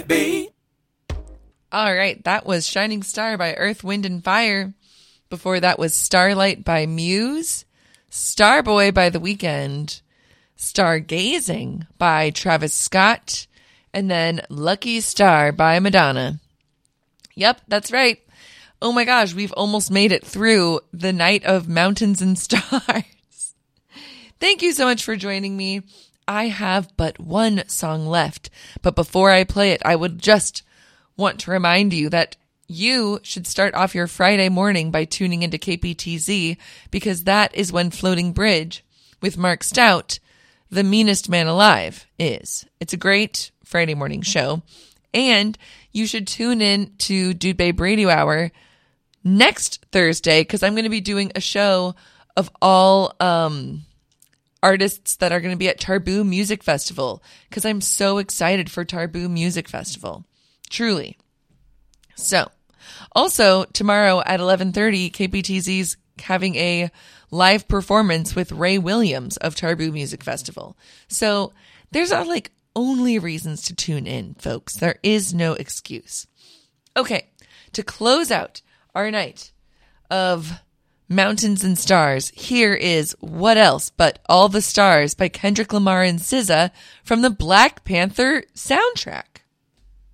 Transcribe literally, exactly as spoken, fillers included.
be. All right, that was Shining Star by Earth, Wind and Fire. Before that was Starlight by Muse, Starboy by The Weeknd, Stargazing by Travis Scott, and then Lucky Star by Madonna. Yep, that's right. Oh my gosh, we've almost made it through the night of Mountains and Stars. Thank you so much for joining me. I have but one song left, but before I play it, I would just want to remind you that you should start off your Friday morning by tuning into K P T Z, because that is when Floating Bridge with Mark Stout, the meanest man alive, is. It's a great Friday morning show. And you should tune in to Dude Babe Radio Hour next Thursday, because I'm going to be doing a show of all um, artists that are going to be at Tarboo Music Festival, because I'm so excited for Tarboo Music Festival. Truly. So, also, tomorrow at eleven thirty, K P T Z's having a live performance with Ray Williams of Tarboo Music Festival. So, there's not like only reasons to tune in, folks. There is no excuse. Okay, to close out our night of Mountains and Stars, here is What Else But All the Stars by Kendrick Lamar and S Z A from the Black Panther soundtrack.